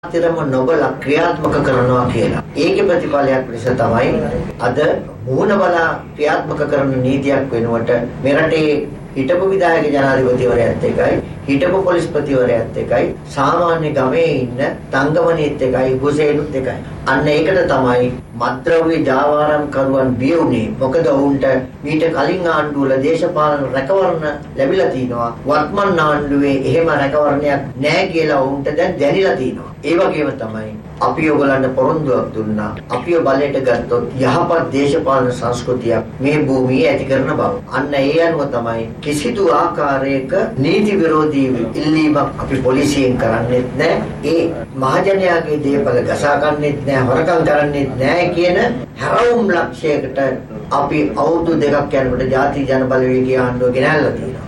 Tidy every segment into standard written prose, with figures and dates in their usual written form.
අතරම නොබල ක්‍රියාත්මක කරනවා කියලා. ඒකේ ප්‍රතිඵලයක් ලෙස තමයි අද මුහුණ බලා ක්‍රියාත්මක කරන නීතියක් වෙනුවට මෙරටේ හිටපු විධායක ජනාධිපතිවරයාත් එකයි හිටපු පොලිස්පතිවරයාත් එකයි සාමාන්‍ය ගමේ ඉන්න තංගමණියත් එකයි හුසේනුත් එකයි. අන්න ඒකට තමයි මත්ද්‍රව්‍ය ජාවාරම් කරුවන් බිය වුණේ. මොකද ඔවුන්ට මීට කලින් ආණ්ඩුවල දේශපාලන රැකවරණ ලැබිලා තිනවා. වත්මන් ආණ්ඩුවේ එහෙම රැකවරණයක් නැහැ කියලා ඔවුන්ට දැන් දැනিলা තිනවා. ඒ වගේම තමයි අපි ඔයගලන්ට පොරොන්දුවක් දුන්නා. අපිව බලයට ගත්තොත් යහපත් දේශපාලන සංස්කෘතියක් මේ භූමියේ ඇති කරන බව. අන්න ඒ අනුව තමයි කිසිදු ආකාරයක නීති විරෝධී ඉල්ලීමක් අපි පොලිසියෙන් කරන්නේත් නැහැ. ඒ මහජනයාගේ දේපල ගසා ගන්නෙත් නැහැ, හොරකම් කරන්නෙත් නැහැ කියන හැරවුම් ලක්ෂයකට අපි අවුරුදු 2ක් යනකොට ජාතික ජන බලවේගයේ ආණ්ඩුව ගෙනල්ලා තියෙනවා.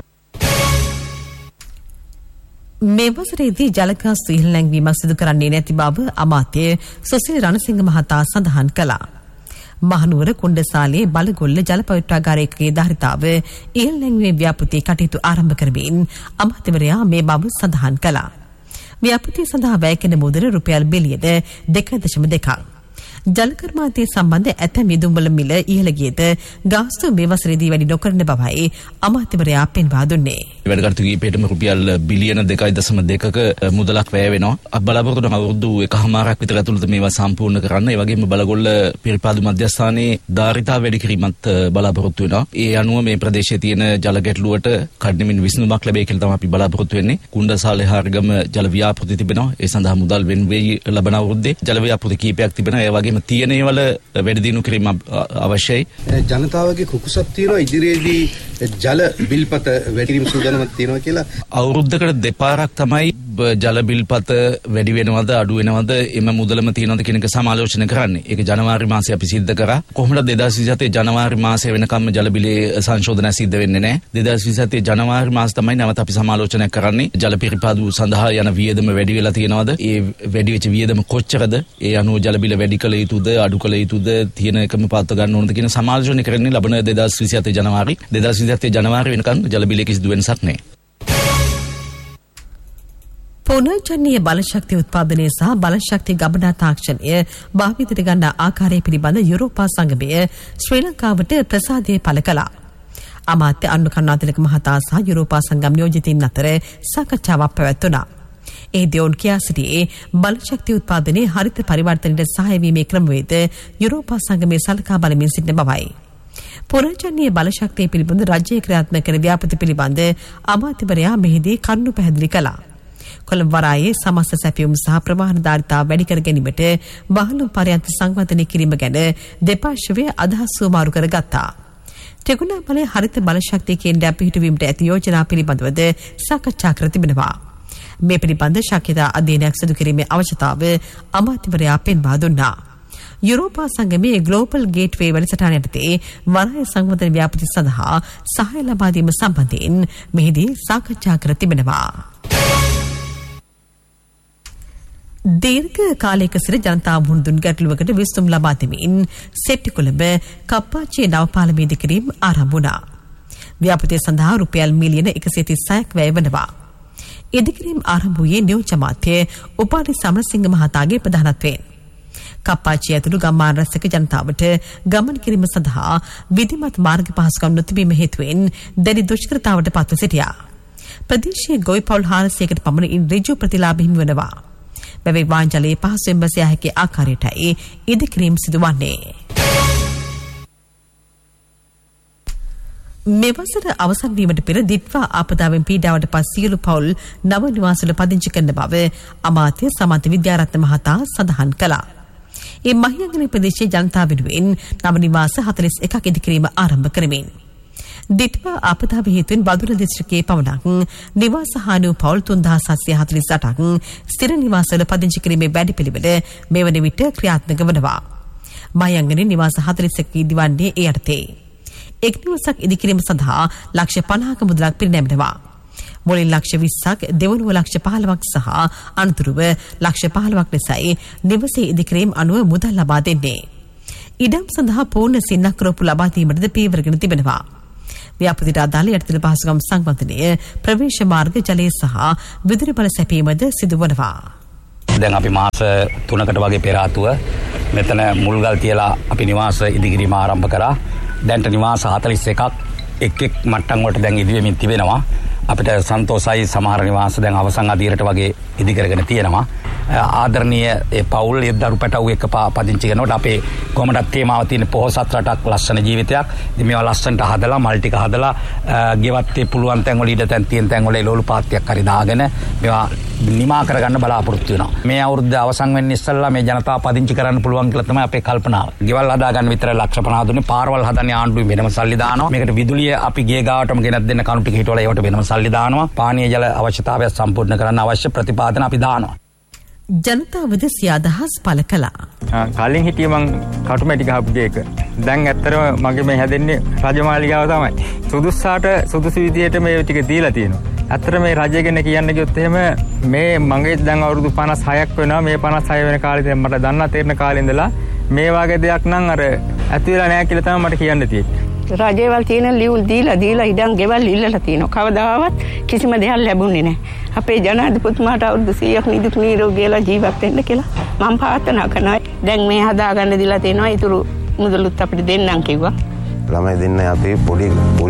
මේ වසරේදී ජලගාස්තු ඉහළ නැංවීමක් සිදු කරන්නේ නැති බව අමාත්‍ය සුසිල් රණසිංහ මහතා සඳහන් කළා. මහනුවර කුණ්ඩසාලේ බලගොල්ල ජල පවිත්‍රාගාරයේ ධාරිතාව ඉහළ නැංවීමේ ව්‍යාපෘතිය කටයුතු ආරම්භ කරමින් අමාත්‍යවරයා මේ බව සඳහන් කළා. ව්‍යාපෘතිය සඳහා වැය කෙරෙන මුදල රුපියල් බිලියන 2.2ක්. ජල කර්මාන්තයේ සම්බන්ධ ඇතැම් යෙදුම්වල මිල ඉහළ ගියද ගාස්තු මේ වසරේදී වැඩි නොකරන බවයි අමාත්‍යවරයා පෙන්වා දුන්නේ. වැඩ කටයුතු කිහිපයටම රුපියල් බිලියන 2.2ක මුදලක් වැය වෙනවා. බලාපොරොත්තු වන අවුරුදු 1.5ක් විතර ඇතුළත මේවා සම්පූර්ණ කරන්න. ඒ වගේම බලගොල්ල පිරිපාදු මධ්‍යස්ථානයේ ධාරිතාව වැඩි කිරීමත් බලාපොරොත්තු වෙනවා. ඒ අනුව මේ ප්‍රදේශයේ තියෙන ජල ගැටලුවට කඩිනමින් විසඳුමක් ලැබෙයි කියලා තමයි අපි බලාපොරොත්තු වෙන්නේ. කුණ්ඩසාලේ හාරගම ජල ව්‍යාපෘති තිබෙනවා. ඒ සඳහා මුදල් වෙන් වෙයි ලබන අවුරුද්දේ ජල ව්‍යාපෘති කිහිපයක් තිබෙනවා. ඒ වගේම තියෙන ඒවල වැඩි දියුණු කිරීම අවශ්‍යයි. ජනතාවගේ කුකුසක් තියෙනවා ඉදිරියේදී ජල බිල්පත වැඩි කිරීම සූදානමක් තියෙනවා කියලා. අවුරුද්දකට දෙපාරක් තමයි ජල බිල්පත වැඩි වෙනවද අඩු වෙනවද එම මුදලම තියෙනවද කියන එක සමාලෝචනය කරන්නේ. ඒක ජනවාරි මාසයේ අපි සිද්ධ කරා. කොහොමද 2027 ජනවාරි මාසයේ වෙනකම්ම ජල බිලේ සංශෝධනය සිද්ධ වෙන්නේ නැහැ. 2027 ජනවාරි මාස තමයි නැවත අපි සමාලෝචනය කරන්නේ. ජල පිරිපාදු සඳහා යන වියදම වැඩි වෙලා තියෙනවද? ඒ වැඩි වෙච්ච වියදම කොච්චරද? ඒ අනුව ජල බිල වැඩි කළ යුතුද අඩු කළ යුතුද තියෙන එකම පාත්ත ගන්න ඕනද කියන සමාලෝචනය කරන්නේ ලබන 2027 ජනවාරි 2027 ජනවාරි වෙනකම් ජල බිලේ කිසිදු වෙනසක් නැහැ. පුනර්ජනනීය බලශක්ති උත්පාදනය සහ බලශක්ති ගබඩා තාක්ෂණය භාවිතයට ගන්නා ආකාරය පිළිබඳ යුරෝපා සංගමය ශ්‍රී ලංකාවට ප්‍රසාදය පළ කළා. අමාත්‍ය අනුර කරුණාතිලක මහතා සහ යුරෝපා සංගම් නියෝජිතින් අතර සාකච්ඡාවක් පැවැත්වුණා. ඒ දෙවොන් කියා සිටියේ බලශක්ති උත්පාදනයේ හරිත පරිවර්තනයට සහාය වීමේ ක්‍රමවේද යුරෝපා සංගමයේ සලකා බලමින් සිටින බවයි. පුනර්ජනනීය බලශක්තිය පිළිබඳ රජයේ ක්‍රියාත්මක කරන ව්‍යාපෘති පිළිබඳ අමාත්‍යවරයා මෙහිදී කරුණු පැහැදිලි කළා. කොළඹ වරායේ සමස්ත සැපයුම් සහ ප්‍රවාහන ධාරිතාව වැඩි කර ගැනීමට බහලුම් පරයන්ත සංවර්ධනය කිරීම ගැන දෙපාර්ශ්වයේ අදහස් සුමාරු කරගත්තා. ත්‍රිකුණාමලයේ හරිත බලශක්තිය කේන්ද්‍රයක් පිහිටුවීමට ඇති යෝජනා පිළිබඳවද සාකච්ඡා කර තිබෙනවා. මේ පිළිබඳ ශක්‍යතා අධ්‍යයනයක් සිදු කිරීමේ අවශ්‍යතාව අමාත්‍යවරයා පෙන්වා දුන්නා. යුරෝපා සංගමයේ ග්ලෝබල් ගේට්වේ වැඩසටහන යටතේ වරාය සංවර්ධන ව්‍යාපෘති සඳහා සහාය ලබා දීම සම්බන්ධයෙන් මෙහිදී සාකච්ඡා කර තිබෙනවා. දීර්ඝ කාලයක සිට ජනතා මුහුණ ගැටලුවකට විසඳුම් ලබා දෙමින් සෙට්ටිකොළඹ කප්පාචියේ නවපාලම ඉදිකිරීම ආරම්භ වුණා. ව්‍යාපෘතිය සඳහා රුපියල් මිලියන 136ක් වැය වෙනවා. ඉදිකිරීම ආරම්භ වූයේ නියෝජ්‍ය අමාත්‍ය උපාලි සමරසිංහ මහතාගේ ප්‍රධානත්වයෙන්. කප්පාචිය ඇතුළු ගම්මාන රැසක ජනතාවට ගමන් කිරීම සඳහා විධිමත් මාර්ග පහසුකම් නොතිබීම හේතුවෙන් දැඩි දුෂ්කරතාවට පත්ව සිටියා. ප්‍රදේශයේ ගොවි පවුල් 400කට පමණ ඍජු ප්‍රතිලාභ හිමි වෙනවා. බැවි වාංජලයේ පහසුවෙන් බැස යා හැකි ආකාරයටයි ඉදිකිරීම සිදුවන්නේ. මෙවසර අවසන් වීමට පෙර දිට්වා ආපදාවෙන් පීඩාවට පත් සියලු පවුල් නව නිවාසවල පදිංචි කරන බව අමාත්‍ය සමන්ත විද්‍යාරත්න මහතා සඳහන් කළා. ඒ මහියංගන ප්‍රදේශයේ ජනතාව වෙනුවෙන් නව නිවාස 41ක් ඉදිකිරීම ආරම්භ කරමින් දිට්වා ආපදාව හේතුවෙන් බදුල්ල දිස්ත්‍රික්කයේ පමණක් නිවාස හානි වූ පවුල් 3748ක් ස්ථිර නිවාසවල පදිංචි කිරීමේ වැඩපිළිවෙල මේ වන විට ක්‍රියාත්මක වනවා. මහියංගනේ නිවාස 41 ඉදිවන්නේ ඒ යටතේ. එක් නිවසක් ඉදිකිරීම සඳහා ලක්ෂ 50ක මුදලක් පිරිනැමෙනවා. මුලින් ලක්ෂ 20ක් දෙවනුව ලක්ෂ 15ක් සහ අනතුරුව ලක්ෂ 15ක් ලෙසයි නිවසේ ඉදිකිරීම අනුව මුදල් ලබා දෙන්නේ. ඉඩම් සඳහා පූර්ණ සින්නක්කරපු ලබා දීමටද පියවරගෙන තිබෙනවා. ව්‍යාපෘතියට අදාළ යටිතල පහසුකම් සංවර්ධනය ප්‍රවේශ මාර්ග ජලය සහ විදුලි බල සැපීමද සිදුවනවා. දැන් අපි මාස 3කට වගේ පෙර ආතුව මෙතන මුල්ගල් තියලා අපි නිවාස ඉදිකිරීම ආරම්භ කරා. දැන්ට නිවාස 41ක් එක් මට්ටම් වලට දැන් ඉදිවෙමින් තිබෙනවා. අපිට සන්තෝෂයි සමහර නිවාස දැන් අවසන් අධීරයට වගේ ඉදි කරගෙන තියෙනවා. ආදරණීය ඒ පවුල් එද්දරු පැටවු එක පදිංචි කරනකොට අපේ කොහමදත් තේමාව තියෙන පොහොසත් රටක් ලස්සන ජීවිතයක්. ඉතින් මේවා ලස්සනට හදලා මල් ටික හදලා ගෙවත්තේ පුළුවන් තැන් වල ඉඩ තැන් තියෙන තැන් වල එළවලු පාත්තියක් හරි දාගෙන මේවා නිමා කරගන්න බලාපොරොත්තු වෙනවා. මේ අවුරුද්ද අවසන් වෙන්න ඉස්සෙල්ලා මේ ජනතාව පදිංචි කරන්න පුළුවන් කියලා තමයි අපේ කල්පනාව. ගෙවල් හදාගන්න විතරයි ලක්ෂ 50 දුන්නේ. පාරවල් හදන්නේ ආණ්ඩුවෙන් වෙනම සල්ලි දානවා. මේකට විදුලිය අපි ගේ ගාවටම ගෙනත් දෙන්න කණු ටික හිටවලා ඒවට වෙනම සල්ලි දානවා. පානීය ජල අවශ්‍යතාවය සම්පූර්ණ කරන්න අවශ්‍ය ප්‍රතිපාදන අපි දානවා. ජනතාවද සියාදහස් පළ කළා. කලින් හිටියේ මං කටුමැටි ගහපු ගේක. දැන් ඇත්තටම මගේ මේ හැදෙන්නේ රජමාලිගාව තමයි. සුදුස්සාට සුදුසු විදියට මේ ටික දීලා තියෙනවා. ඇත්තට මේ රජය ගැන කියන්න ගියොත් එහෙම මේ මගේ දැන් අවුරුදු 56ක් වෙනවා. මේ 56 වෙන කාලේ දැන් මට දන්නා තේරෙන කාලේ ඉඳලා මේ වගේ දෙයක් නම් අර ඇති වෙලා නැහැ කියලා තමයි මට කියන්න තියෙන්නේ. රජේවල් තියෙන ලියුල් දීලා ඉඩම් ගෙවල් ඉල්ලලා තියෙනවා. කවදාවත් කිසිම දෙයක් ලැබුණේ නැහැ. අපේ ජනාධිපතිතුමාට අවුරුදු 100ක් නිදුක් නිරෝගීලා ජීවත් වෙන්න කියලා මම ප්‍රාර්ථනා කරනවා. දැන් මේ හදාගන්න දීලා තියෙනවා. ඊටු මුදලුත් අපිට දෙන්නම් කිව්වා. ළමයි දෙන්න අපේ පොඩි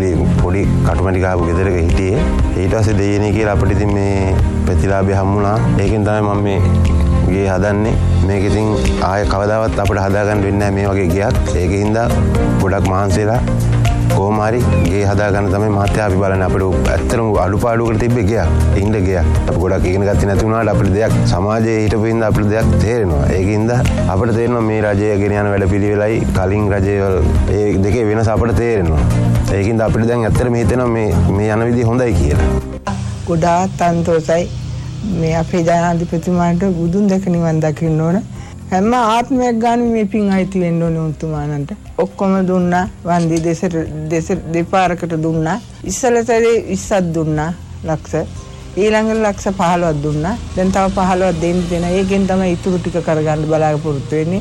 කටුමැටි ගහපු ගෙදරක හිටියේ. ඊට පස්සේ දෙයියනේ කියලා අපිට ඉතින් මේ ප්‍රතිලාභය හම්බුණා. ඒකෙන් තමයි මම මේ ගේ හදන්නේ. මේක ඉතින් ආයෙ කවදාවත් අපිට හදාගන්න වෙන්නේ නැහැ මේ වගේ ගයක්. ඒකින්ද ගොඩක් මහන්සිලා කොහොම හරි ගේ හදාගන්න තමයි මහත්තයා අපි බලන්නේ. අපිට ඇත්තටම අඩුපාඩුවකට තිබ්බේ ගයක්. ඉන්න ගයක්. අපි ගොඩක් ඉගෙන ගත්තේ නැති වුණාට අපිට දෙයක් සමාජයේ හිටපු ඉඳ අපිට දෙයක් තේරෙනවා. ඒකින්ද අපිට තේරෙනවා මේ රජය ගෙන යන වැඩපිළිවෙලයි කලින් රජයවල ඒ දෙකේ වෙනස අපිට තේරෙනවා. ඒකින්ද අපිට දැන් ඇත්තටම හිතෙනවා මේ යන විදිහ හොඳයි කියලා. ගොඩාක් සන්තෝෂයි. මේ අපේ ජනාධිපතිතුමාට බුදුන් දැක නිවන් දකින්න ඕන. හැම ආත්මයක් ගන්න මේ පින් අයිති වෙන්න ඕනේ උතුමාණන්ට. ඔක්කොම දුන්නා. වන්දි දෙපාරකට දුන්නා. ඉස්සලතරේ 20ක් දුන්නා ලක්ෂ. ඊළඟට ලක්ෂ 15ක් දුන්නා. දැන් තව 15ක් දෙන්න. ඒකෙන් තමයි ඉතුරු ටික කරගන්න බලාපොරොත්තු වෙන්නේ.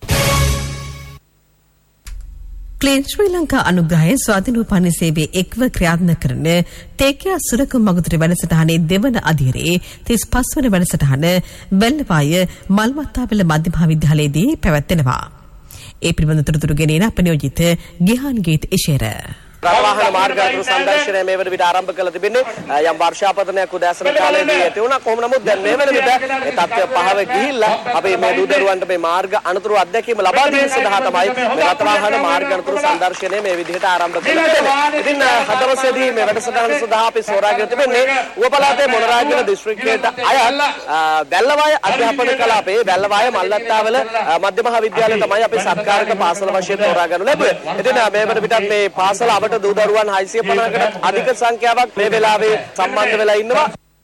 ක්ලීන් ශ්‍රී ලංකා අනුග්‍රහය ස්වාධීනෝපාන සේවයේ එක්ව ක්‍රියාත්මක කරන තේකයා සුරකුම් මගුදුර වැඩසටහනේ දෙවන අධීරයේ 35 වන වැඩසටහන වෙල්ලවාය මල්වත්තාවල මධ්‍ය මහාවිද්‍යාලයේදී පැවැත්වෙනවා. ඒ පිළිබඳ තොරතුරු ගෙනෙන අප නියෝජිත ගිහාන් ගීත් ඉෂේර. රටවාහන මාර්ග අතුරු සංදර්ශනය මේ වන විට ආරම්භ කළ තිබෙන්නේ යම් වර්ෂාපතනයක් උදෑසන කාලයේදී ඇති වුණා. කොහොම නමුත් දැන් මේ වන විට ඒ තත්ත්වය පහව ගිහිල්ලා අපි මේ දූදරුවන්ට මේ මාර්ග අනතුරු අත්දැකීම ලබා දීම සඳහා තමයි මේ රටවාහන මාර්ග අතුරු සංදර්ශනය මේ විදිහට ආරම්භ කළ තිබෙන්නේ. ඉතින් හදවතේදී මේ වැඩසටහන සඳහා අපි සෝරාගෙන තිබෙන්නේ ඌව පළාතේ මොනරාගල දිස්ත්‍රික්කයට අයත් වැල්ලවාය අධ්‍යාපන කලාපයේ වැල්ලවාය මල්ලත්තාවල මධ්‍ය මහා විද්‍යාලය තමයි අපි සත්කාරක පාසල වශයෙන් තෝරා ගන්න ලැබුවේ. ඉතින් මේ වන විටත් මේ පාසල දූදරුවන් 650කට අධික සංඛ්‍යාවක් මේ වෙලාවේ සම්බන්ධ වෙලා ඉන්නවා.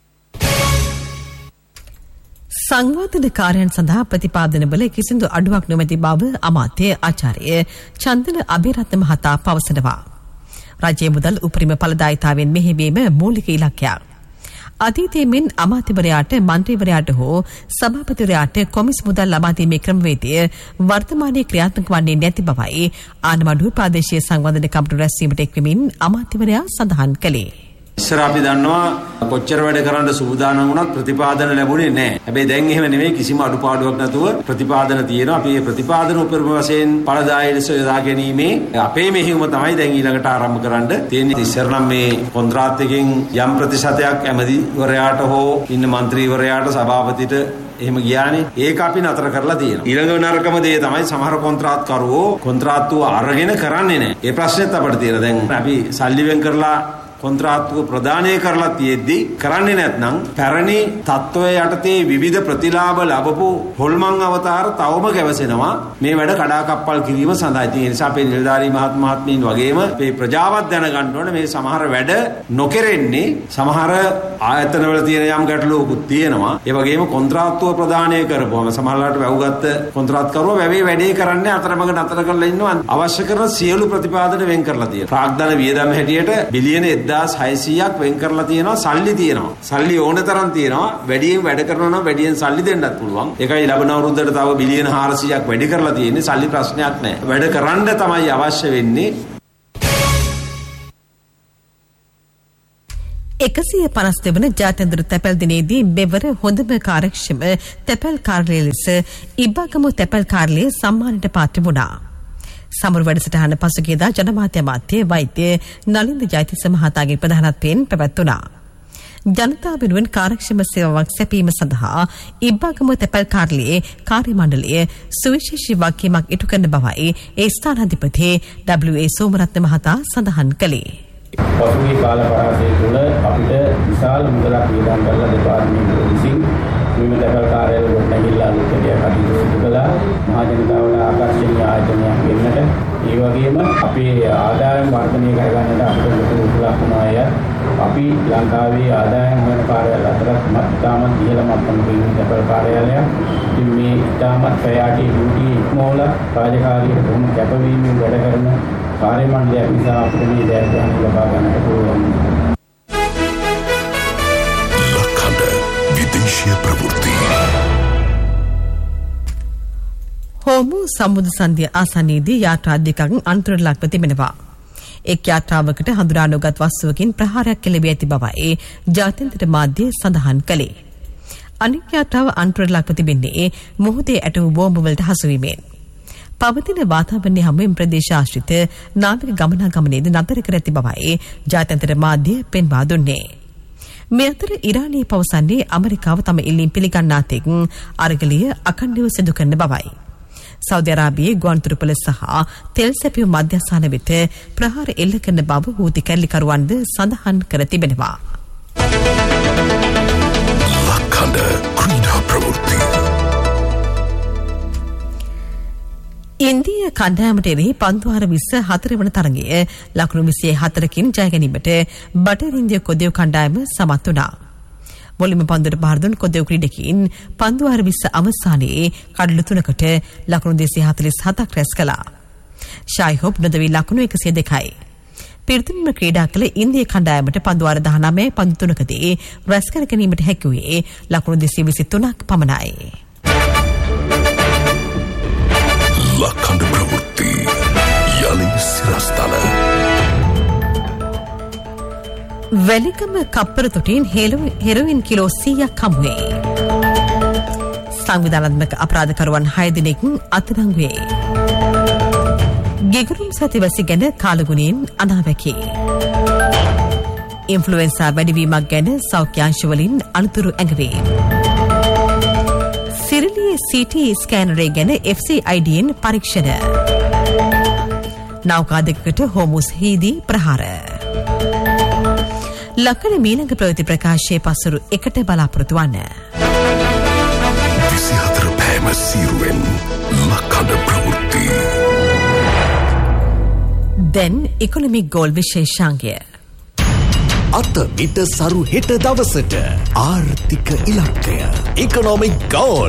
සංවර්ධන කාර්යයන් සඳහා ප්‍රතිපාදන වල කිසිදු අඩුවක් නොමැති බව අමාත්‍ය ආචාර්ය චන්දන අබේරත්න මහතා පවසනවා. රජයේ මුදල් උපරිම ඵලදායීතාවයෙන් මෙහෙයවීම මූලික ඉලක්කයක්. අතීතයේ මෙන් අමාත්‍යවරයාට මන්ත්‍රීවරයාට හෝ සභාපතිවරයාට කොමිස් මුදල් ලබා දීමේ ක්‍රමවේදය වර්තමානයේ ක්‍රියාත්මක වන්නේ නැති බවයි ආනමඩුව ප්‍රාදේශීය සංවර්ධන කමිටු රැස්වීමට එක්වමින් අමාත්‍යවරයා සඳහන් කළේ. ඉස්සර අපි දන්නවා කොච්චර වැඩ කරන්න සූදානම් වුණත් ප්‍රතිපාදන ලැබුණේ නැහැ. හැබැයි දැන් එහෙම නෙමෙයි, කිසිම අඩුපාඩුවක් නැතුව ප්‍රතිපාදන තියෙනවා. අපි මේ ප්‍රතිපාදන උපරිම වශයෙන් ඵලදායී ලෙස යොදා ගැනීමේ අපේ මෙහෙයුම තමයි දැන් ඊළඟට ආරම්භ කරන්න තියෙන්නේ. ඉස්සර නම් මේ කොන්ත්‍රාත් එකෙන් යම් ප්‍රතිශතයක් ඇමතිවරයාට හෝ ඉන්න മന്ത്രിවරයාට සභාපතිට එහෙම ගියානේ. ඒක අපි නතර කරලා තියෙනවා. ඊළඟ නරකම දේ තමයි සමහර කොන්ත්‍රාත්කරුවෝ කොන්ත්‍රාත්තුව අරගෙන කරන්නේ නැහැ. ඒ ප්‍රශ්නෙත් අපිට තියෙනවා. දැන් අපි සල්ලි වෙන් කරලා කොන්ත්‍රාත්තුව ප්‍රදානය කරලා තියෙද්දි කරන්නේ නැත්නම් පැරණි තත්ත්වයේ යටතේ විවිධ ප්‍රතිලාභ ලැබපු හොල්මන් අවතාර තවම ගැවසෙනවා මේ වැඩ කඩාකප්පල් කිරීම සඳහා. ඒ නිසා අපේ නිලධාරී මහත්මීන් වගේම මේ ප්‍රජාවත් දැනගන්න ඕනේ මේ සමහර වැඩ නොකෙරෙන්නේ සමහර ආයතනවල තියෙන යම් ගැටලුවකුත් තියෙනවා. ඒ වගේම කොන්ත්‍රාත්තුව ප්‍රදානය කරපුවම සමහරවිට වැව්ගත්ත කොන්ත්‍රාත්කරුවා වැඩේ කරන්නේ අතරමඟ නතර කරලා ඉන්නවා. අවශ්‍ය කරන සියලු ප්‍රතිපාදන වෙන් කරලා තියෙනවා. ප්‍රාග්ධන වියදම් හැටියට බිලියන 1600ක් වෙන් කරලා තියෙනවා. සල්ලි තියෙනවා. සල්ලි ඕන තරම් තියෙනවා. වැඩියෙන් වැඩ කරනවා නම් වැඩියෙන් සල්ලි දෙන්නත් පුළුවන්. ඒකයි ලබන අවුරුද්දට තව බිලියන 400ක් වැඩි කරලා තියෙන්නේ. සල්ලි ප්‍රශ්නයක් නැහැ. වැඩ කරන්න තමයි අවශ්‍ය වෙන්නේ. 152 වන ජාත්‍යන්තර තැපැල් දිනේදී මෙවර හොඳම කාර්යක්ෂම තැපැල් කාර්යාලය ලෙස ඉබ්බාගමු තැපැල් කාර්යාලය සම්මානයට පාත්‍ර වුණා. සමරු වැඩසටහන පසුගියදා ජනමාධ්‍ය අමාත්‍ය වෛද්‍ය නලින්ද ජයතිස්ස මහතාගේ ප්‍රධානත්වයෙන් පැවැත්වුණා. ජනතාව වෙනුවෙන් කාර්යක්ෂම සේවාවක් සැපීම සඳහා ඉබ්බාගමු තැපැල් කාර්යාලයේ කාර්ය මණ්ඩලය සුවිශේෂී වගකීමක් ඉටු කරන බවයි ඒ ස්ථානාධිපති W.A. සෝමරත්න මහතා සඳහන් කළේ. පසුගිය කාල පරාසය තුළ අපිට විශාල මුදලක් වියදම් කරලා දෙපාර්තමේන්තුව විසින් විවිධ තැපැල් කාර්යාලවල ගොඩනැගිල්ල අලුතෙන් කටයුතු කළා. මහ ජනතාවට ආකර්ෂණීය ආයතනයක් වෙන්නට ඒ වගේම අපේ ආදායම් වර්ධනය කරගන්නට අපිට ලොකු උදව්වක් වුණා. අපි ලංකාවේ ආදායම් හොයන කාර්යාල අතරත් ඉතාමත් ඉහළ මට්ටමක ඉන්න තැපැල් කාර්යාලයක්. ඉතින් මේ ඉතාමත් ප්‍රයාටි ඩියුටි ඉක්මවල රාජකාරියට බොහොම කැපවීමෙන් වැඩ කරන කාර්ය මණ්ඩලයක් නිසා අපිට මේ ජයග්‍රහණ ලබා ගන්නට පුළුවන්. ලක්හඬ විදේශීය ප්‍රවෘත්ති. හෝමු සමුද්‍ර සංධිය ආසන්නයේදී යාත්‍රා දෙකක් අන්තරට ලක්ව තිබෙනවා. එක් යාත්‍රාවකට හඳුනා නොගත් වස්තුවකින් ප්‍රහාරයක් කෙළවී ඇති බවයි ජාත්‍යන්තර මාධ්‍ය සඳහන් කළේ. අනෙක් යාත්‍රාව අන්තරට ලක්ව තිබෙන්නේ මුහුදේ ඇටවූ බෝම්බ වලට හසුවීමෙන්. පවතින වාතාවරණය හමුවෙන් ප්‍රදේශ ආශ්‍රිත නාවික ගමනාගමනයේද නතර කර ඇති බවයි ජාත්‍යන්තර මාධ්‍ය පෙන්වා දුන්නේ. මේ අතර ඉරානයේ පවසන්නේ ඇමරිකාව තම ඉල්ලීම් පිළිගන්නා තෙක් අරගලය අඛණ්ඩව සිදු කරන බවයි. සෞදි අරාබියේ ගුවන්තොටුපළ සහ තෙල් සැපයුම් මධ්‍යස්ථාන වෙත ප්‍රහාර එල්ල කරන බව හූති කැරලිකරුවන්ද සඳහන් කර තිබෙනවා. ලක්හඬ ක්‍රීඩා ප්‍රවෘත්ති. ඉන්දිය කණ්ඩායමට එරෙහි පන්දුවාර 24 වන තරගය ලකුණු 24කින් ජය ගැනීමට බටහිර ඉන්දිය කොදෙව් කණ්ඩායම සමත් වුණා. මුලින්ම පන්දුවට බාර දුන් කොදෙව් ක්‍රීඩකයින් පන්දුවාර 20 අවසානයේ කඩලු 3කට ලකුණු 247ක් රැස් කළා. ෂායිහොබ් නදවි ලකුණු 102යි. පිරිතුරුම ක්‍රීඩා කළ ඉන්දිය කණ්ඩායමට පන්දුවාර 19 පන්දු 3කදී රැස් කර ගැනීමට හැකි වූයේ ලකුණු 223ක් පමණයි. ලක්හඬ ප්‍රවෘත්ති යලි සිරස්තල. වැලිකම කප්පර තොටින් හෙරොයින් කිලෝ 100ක් හමුවේ. සංවිධානාත්මක අපරාධකරුවන් 6 දෙනෙක් අත්අඩංගුවේ. ගෙගුරුම් සතිවැසි ගැන කාලගුණයෙන් අනාවැකි. ඉන්ෆ්ලුවෙන්සා වැඩිවීමක් ගැන සෞඛ්‍යාංශවලින් අනුතුරු ඇඟවේ. සිරිලියේ CT ස්කෑනරේ ගැන FCIDN පරීක්ෂණ. නෞකා දෙකකට හෝමුස් හිදී ප්‍රහාර. ලක්කඩ මීළඟ ප්‍රවෘත්ති ප්‍රකාශයේ පසුරු එකට බලාපොරොත්තු වන්න. 24 පෑම සීරුවෙන් ලක්කඩ ප්‍රවෘත්ති. දැන් ඉකොනොමික් ගෝල් විශේෂාංගය. අත මිට සරු හෙට දවසට ආර්ථික ඉලක්කය ඉකොනොමික් ගෝල්.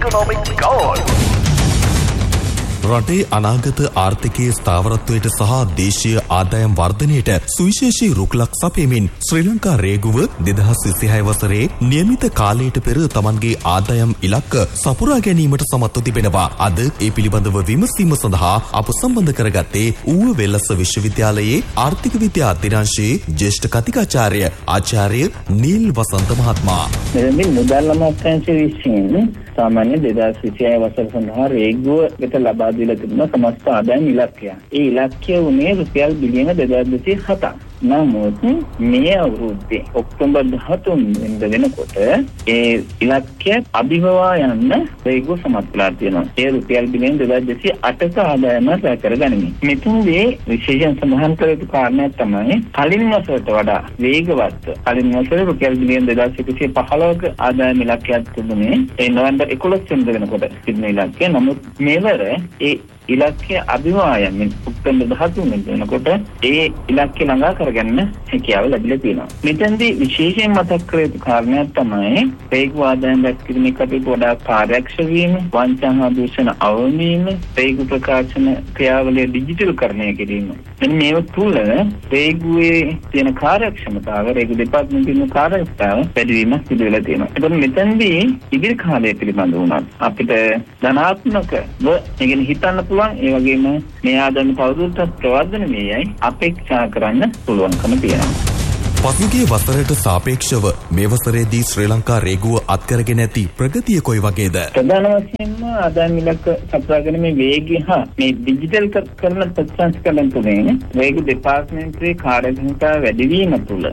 රටේ අනාගත ආර්ථිකයේ ස්ථාවරත්වයට සහ දේශීය ආදායම් වර්ධනයට සුවිශේෂී රුකුලක් සපයමින් ශ්‍රී ලංකා රේගුව 2026 වසරේ නියමිත කාලයට පෙර තමන්ගේ ආදායම් ඉලක්ක සපුරා ගැනීමට සමත්ව තිබෙනවා. අද ඒ පිළිබඳව විමසීම සඳහා අප සම්බන්ධ කරගත්තේ ඌව වෙල්ලස්ස විශ්වවිද්‍යාලයේ ආර්ථික විද්‍යා අධ්‍යනාංශයේ ජ්‍යෙෂ්ඨ කතිකාචාර්ය ආචාර්ය නීල් වසන්ත මහත්මයා. මේ මුදල් අමාත්‍යාංශය විසින් සාමාන්‍ය 2026 වසර සඳහා රේගුව වෙත ලබා දීලා තිබුණ සමස්ත ආදායම් ඉලක්කය. ඒ ඉලක්කය වුණේ රුපියල් බිලියන 2207ක්. නමුත් මේ අවුරුද්දේ ඔක්තෝබර් 13 වෙනිදා වෙනකොට ඒ ඉලක්කය අභිභවා යන්න රේගුව සමත් වෙලා තියෙනවා. ඒ රුපියල් බිලියන 2208ක ආදායම රැක කරගනිමින්. මෙතනදී විශේෂයෙන් සඳහන් කළ යුතු කාරණයක් තමයි කලින් වසරට වඩා වේගවත් කලින් වසරේ රුපියල් බිලියන 2115ක ආදායම ඉලක්කයක් තිබුණේ ඒ නොවැම්බර් 11 වෙනිදා වෙනකොට තිබුණ ඉලක්කය. නමුත් මේවර ඒ ඉලක්කය අභිවායමින් ඔක්තෝබර් 13 වෙනකොට ඒ ඉලක්කය ළඟා කරගන්න හැකියාව ලැබිලා තියෙනවා. මෙතෙන්දී විශේෂයෙන් මතක් කර යුතු කාරණයක් තමයි රේගුව ආදායම් රැකීමේ කටයුතු වඩා කාර්යක්ෂම වීම, වංචා හා දූෂණ අවම වීම, රේගුව ප්‍රකාශන ක්‍රියාවලිය ඩිජිටල්කරණය කිරීම. මෙන්න මේව තුළ රේගුවේ තියෙන කාර්යක්ෂමතාව, රේගුව දෙපාර්තමේන්තුවේ කාර්යක්ෂමතාව වැඩිවීමක් සිදු වෙලා තියෙනවා. ඒකත් මෙතෙන්දී ඉදිරි කාලය පිළිබඳව උනත් අපිට ධනාත්මකව ඉගෙන හිතන්න පුළුවන්. ඒ වගේම මේ ආදායම තවදුරටත් ප්‍රවර්ධනය මේයි අපේක්ෂා කරන්න පුළුවන්කම තියෙනවා. පසුගිය වසරට සාපේක්ෂව මේ වසරේදී ශ්‍රී ලංකා රේගුව අත්කරගෙන ඇති ප්‍රගතිය කොයි වගේද? ප්‍රධාන වශයෙන්ම ආදායම් ඉලක්ක සපුරා ගැනීමේ වේගය හා මේ ඩිජිටල් කරන ප්‍රතිසංස්කරණ තුළින් රේගු දෙපාර්තමේන්තුවේ කාර්යක්ෂමතාව වැඩි වීම තුළ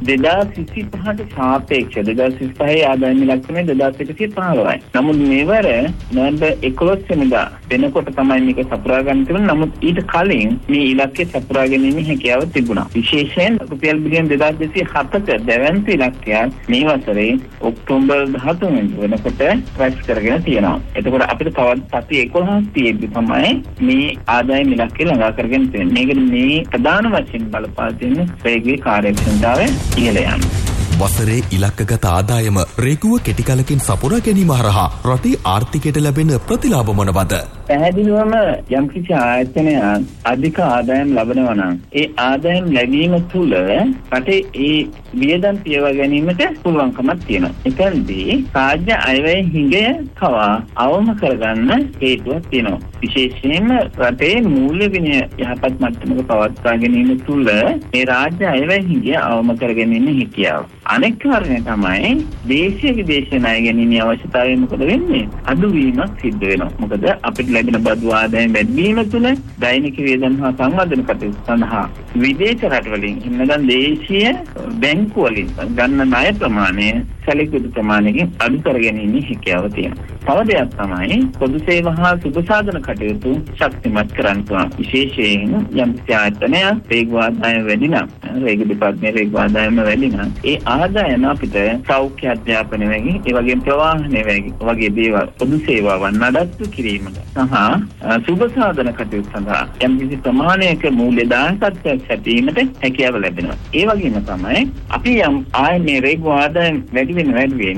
2025ට සාපේක්ෂව 2025 ආදායම් ඉලක්කය 2115යි. නමුත් මේවර නොවැම්බර් 11 වෙනිදා වෙනකොට තමයි මේක සපුරා ගන්න තිබුණේ. නමුත් ඊට කලින් මේ ඉලක්කය සපුරා ගැනීමේ හැකියාව තිබුණා. විශේෂයෙන් රුපියල් බිලියන 227ක දැවැන්ත ඉලක්කයක් මේ වසරේ ඔක්තෝබර් 13 වෙනිදා වෙනකොට රැස් කරගෙන තියෙනවා. එතකොට අපිට තවත් සති 11ක් තියෙද්දි තමයි මේ ආදායම් ඉලක්කය ළඟා කරගෙන තියෙන්නේ. මේක මේ ප්‍රධාන වශයෙන් බලපා තියෙන රේගුවේ කාර්යක්ෂමතාවය ඉහළ යනවා. වසරේ ඉලක්කගත ආදායම රේගුව කෙටි කලකින් සපුරා ගැනීම හරහා රටේ ආර්ථිකයට ලැබෙන ප්‍රතිලාභ මොනවාද? පැහැදිලිවම යම්කිසි ආයතනයක් අධික ආදායම් ලබනවා නම් ඒ ආදායම් ලැබීම තුළ රටේ ඒ වියදම් පියවා ගැනීමට පුළුවන්කමක් තියෙනවා. එතනදී රාජ්‍ය අයවැය හිඟය කවා අවම කරගන්න හේතුවක් තියෙනවා. විශේෂයෙන්ම රටේ මූල්‍ය විනය යහපත් මට්ටමක පවත්වා ගැනීම තුළ මේ රාජ්‍ය අයවැය හිඟය අවම කරගැනීමේ හැකියාව. අනෙක් කාරණය තමයි දේශීය විදේශීය ණය ගැනීමේ අවශ්‍යතාවය මොකද වෙන්නේ? අඩුවීමක් සිද්ධ වෙනවා. මොකද අපිට ලැබෙන බදු ආදායම් වැඩි වීම තුළ දෛනික වේදන් හා සංවර්ධන කටයුතු සඳහා විදේශ රටවලින් ඉන්නදන් දේශීය බැංකු වලින් ගන්න ණය ප්‍රමාණය සැලකුණු ප්‍රමාණයකින් අඩු කර ගැනීමේ හැකියාව තියෙනවා. තව දෙයක් තමයි පොදු සේවා හා සුබ සාධන කටයුතු ශක්තිමත් කරන්න පුළුවන්. විශේෂයෙන් යම් ආයතනයක් රේගු ආදායම වැඩි නම් රේගු දෙපාර්තමේන්තුවේ රේගු ආදායම වැඩි නම් ඒ ආදායම අපිට සෞඛ්‍ය අධ්‍යාපන වගේ ඒ වගේම ප්‍රවාහන වගේ දේවල් පොදු සේවාවන් නඩත්තු කිරීමට සහ සුබ සාධන කටයුතු සඳහා යම් කිසි ප්‍රමාණයක මූල්‍ය දායකත්වයක් සැපීමට හැකියාව ලැබෙනවා. ඒ වගේම තමයි අපි යම් ආයතනයේ රේගු ආදායම වැඩි වෙන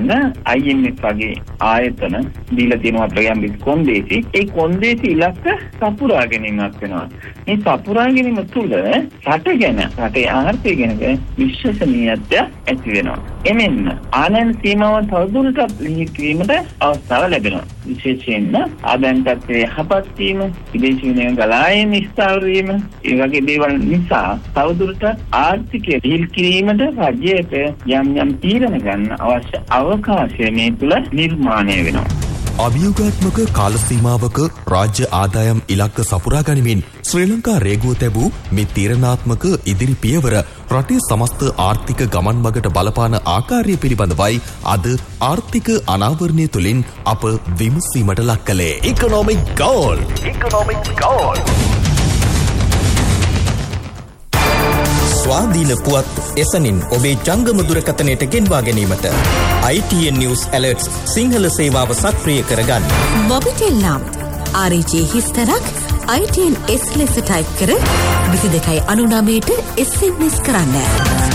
IMF වගේ ආයතන දීලා තියෙනවා අපිට යම් කොන්දේසි. ඒ කොන්දේසි ඉලක්ක සපුරා ගැනීමක් වෙනවා. මේ සපුරා ගැනීම තුළ රට ගැන රටේ ආර්ථිකය ගැන විශ්වසනීයත්වය ඇති වෙනවා. එමෙන්න ආනයන සීමාවන් තවදුරටත් ලිහිල් කිරීමට අවස්ථාව ලැබෙනවා. විශේෂයෙන්ම ආදායම් තත්ත්වයේ යහපත් වීම, විදේශී විනිමය ගලායන ස්ථාවර වීම, ඒ වගේ දේවල් නිසා තවදුරටත් ආර්ථිකය ලිහිල් කිරීමට රජයට යම් තීරණ ගන්න අවශ්‍ය අවකාශය මේ තුළ නිර්මාණය වෙනවා. අභියෝගාත්මක කාල සීමාවක රාජ්‍ය ආදායම් ඉලක්ක සපුරා ගනිමින් ශ්‍රී ලංකා රේගුව තැබූ මේ තීරණාත්මක ඉදිරි පියවර රටේ සමස්ත ආර්ථික ගමන් මගට බලපාන ආකාරය පිළිබඳවයි අද ආර්ථික අනාවරණය තුළින් අප විමසීමට ලක් කළේ. Economic goal. ස්වාධීන පුවත් එසනින් ඔබේ ජංගම දුරකථනයට ගෙන්වා ගැනීමට ITN News Alerts සිංහල සේවාව සක්‍රිය කරගන්න. මොබිටෙල් නම් RG හිස්තරක් ITN S ලෙස ටයිප් කර 2299ට SMS කරන්න.